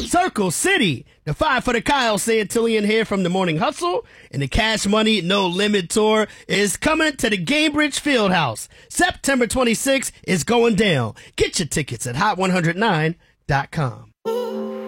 Circle City. The 5 for the Kyle Santillian here from the Morning Hustle. And the Cash Money No Limit Tour is coming to the Gainbridge Fieldhouse. September 26th is going down. Get your tickets at hot109.com.